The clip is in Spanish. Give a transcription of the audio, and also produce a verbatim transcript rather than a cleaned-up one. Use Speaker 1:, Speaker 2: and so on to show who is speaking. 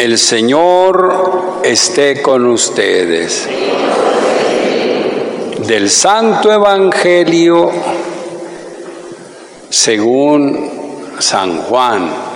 Speaker 1: El Señor esté con ustedes. Del Santo Evangelio según San Juan.